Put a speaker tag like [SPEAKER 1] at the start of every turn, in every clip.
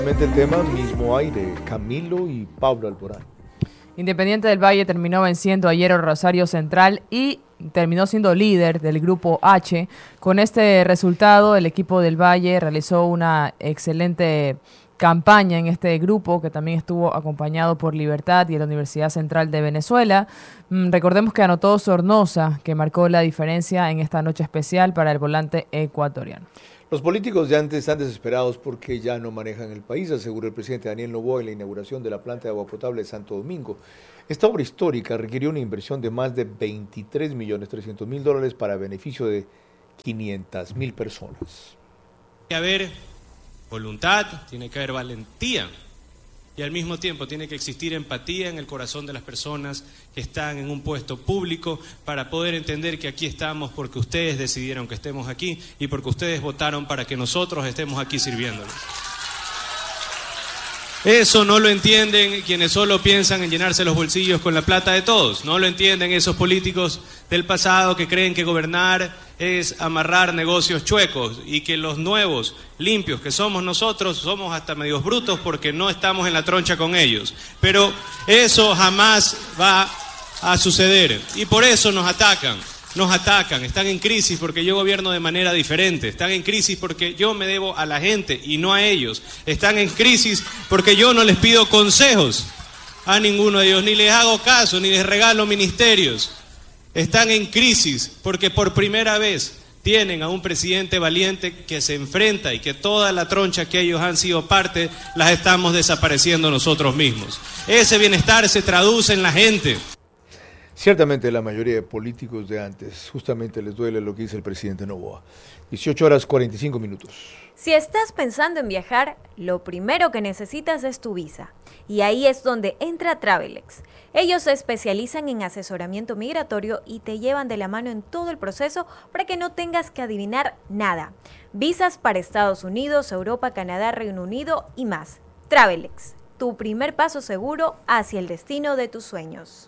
[SPEAKER 1] El tema, mismo aire, Camilo y Pablo Alborán.
[SPEAKER 2] Independiente del Valle terminó venciendo ayer a Rosario Central y terminó siendo líder del Grupo H. Con este resultado, el equipo del Valle realizó una excelente campaña en este grupo, que también estuvo acompañado por Libertad y la Universidad Central de Venezuela. Recordemos que anotó Sornosa, que marcó la diferencia en esta noche especial para el volante ecuatoriano.
[SPEAKER 1] Los políticos de antes están desesperados porque ya no manejan el país, aseguró el presidente Daniel Noboa en la inauguración de la planta de agua potable de Santo Domingo. Esta obra histórica requirió una inversión de más de $23.300.000 para beneficio de 500.000 personas.
[SPEAKER 3] Tiene que haber voluntad, tiene que haber valentía y al mismo tiempo tiene que existir empatía en el corazón de las personas que están en un puesto público para poder entender que aquí estamos porque ustedes decidieron que estemos aquí y porque ustedes votaron para que nosotros estemos aquí sirviéndoles. Eso no lo entienden quienes solo piensan en llenarse los bolsillos con la plata de todos. No lo entienden esos políticos del pasado que creen que gobernar es amarrar negocios chuecos y que los nuevos, limpios que somos nosotros, somos hasta medios brutos porque no estamos en la troncha con ellos. Pero eso jamás va a suceder y por eso nos atacan, están en crisis porque yo gobierno de manera diferente, están en crisis porque yo me debo a la gente y no a ellos, están en crisis porque yo no les pido consejos a ninguno de ellos, ni les hago caso, ni les regalo ministerios. Están en crisis porque por primera vez tienen a un presidente valiente que se enfrenta y que toda la troncha que ellos han sido parte las estamos desapareciendo nosotros mismos. Ese bienestar se traduce en la gente.
[SPEAKER 1] Ciertamente la mayoría de políticos de antes justamente les duele lo que dice el presidente Noboa. 18:45.
[SPEAKER 4] Si estás pensando en viajar, lo primero que necesitas es tu visa. Y ahí es donde entra Travelex. Ellos se especializan en asesoramiento migratorio y te llevan de la mano en todo el proceso para que no tengas que adivinar nada. Visas para Estados Unidos, Europa, Canadá, Reino Unido y más. Travelex, tu primer paso seguro hacia el destino de tus sueños.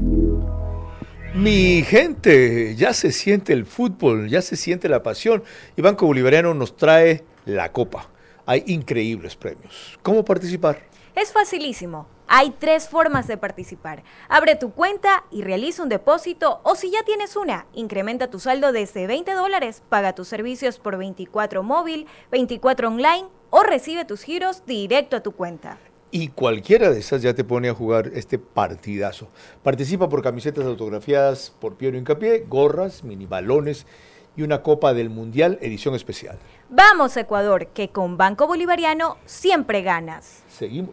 [SPEAKER 1] Mi gente, ya se siente el fútbol, ya se siente la pasión y Banco Bolivariano nos trae la copa. Hay increíbles premios. ¿Cómo participar?
[SPEAKER 4] Es facilísimo. Hay 3 formas de participar. Abre tu cuenta y realiza un depósito o si ya tienes una, incrementa tu saldo desde $20, paga tus servicios por 24 móvil, 24 online o recibe tus giros directo a tu cuenta.
[SPEAKER 1] Y cualquiera de esas ya te pone a jugar este partidazo. Participa por camisetas autografiadas por Piero Hincapié, gorras, mini balones y una Copa del Mundial edición especial.
[SPEAKER 4] Vamos Ecuador, que con Banco Bolivariano siempre ganas.
[SPEAKER 1] Seguimos.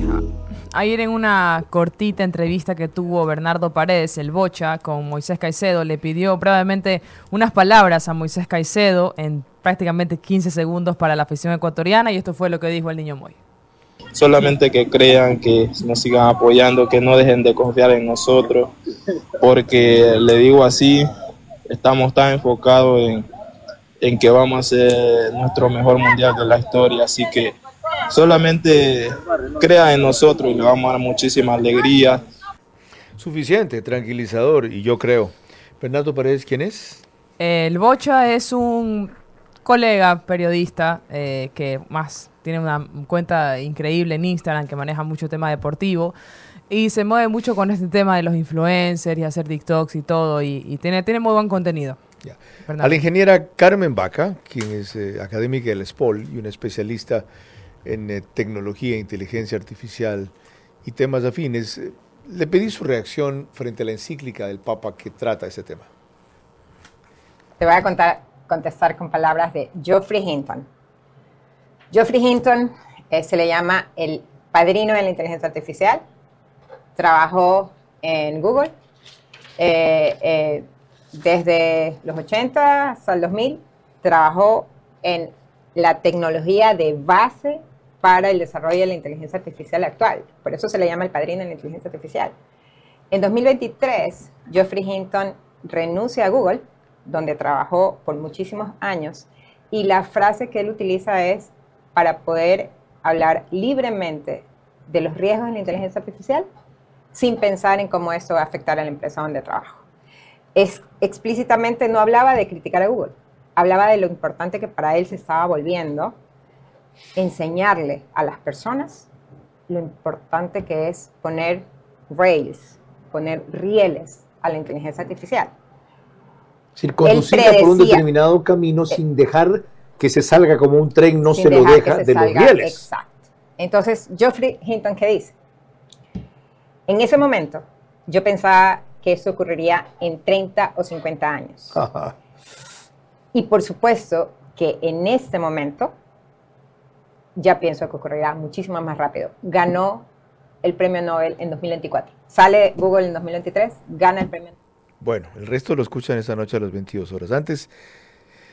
[SPEAKER 2] Ayer en una cortita entrevista que tuvo Bernardo Paredes, el Bocha, con Moisés Caicedo, le pidió brevemente unas palabras a Moisés Caicedo en prácticamente 15 segundos para la afición ecuatoriana y esto fue lo que dijo el Niño Moy.
[SPEAKER 5] Solamente que crean, que nos sigan apoyando, que no dejen de confiar en nosotros, porque le digo así, estamos tan enfocados en que vamos a ser nuestro mejor mundial de la historia, así que solamente crean en nosotros y le vamos a dar muchísima alegría.
[SPEAKER 1] Suficiente, tranquilizador, y yo creo. Bernardo Paredes, ¿quién es?
[SPEAKER 2] El Bocha es un colega periodista que más tiene una cuenta increíble en Instagram que maneja mucho tema deportivo y se mueve mucho con este tema de los influencers y hacer TikToks y todo y tiene muy buen contenido.
[SPEAKER 1] Ya. A la ingeniera Carmen Vaca, quien es académica del SPOL y una especialista en tecnología, inteligencia artificial y temas afines, le pedí su reacción frente a la encíclica del Papa que trata ese tema.
[SPEAKER 6] Te voy a contestar con palabras de Geoffrey Hinton. Geoffrey Hinton se le llama el padrino de la inteligencia artificial. Trabajó en Google desde los 80 hasta el 2000. Trabajó en la tecnología de base para el desarrollo de la inteligencia artificial actual. Por eso se le llama el padrino de la inteligencia artificial. En 2023, Geoffrey Hinton renuncia a Google, donde trabajó por muchísimos años, y la frase que él utiliza es para poder hablar libremente de los riesgos de la inteligencia artificial sin pensar en cómo esto va a afectar a la empresa donde trabajo. Explícitamente no hablaba de criticar a Google, hablaba de lo importante que para él se estaba volviendo enseñarle a las personas lo importante que es poner rails, poner rieles a la inteligencia artificial.
[SPEAKER 1] Es decir, conducirla por un determinado camino sin dejar que se salga como un tren, no se lo deja de los rieles.
[SPEAKER 6] Exacto. Entonces, Geoffrey Hinton, ¿qué dice? En ese momento, yo pensaba que eso ocurriría en 30 o 50 años.
[SPEAKER 1] Ajá.
[SPEAKER 6] Y por supuesto que en este momento, ya pienso que ocurrirá muchísimo más rápido. Ganó el premio Nobel en 2024. Sale Google en 2023, gana el premio.
[SPEAKER 1] Bueno, el resto lo escuchan esta noche a las 22 horas. Antes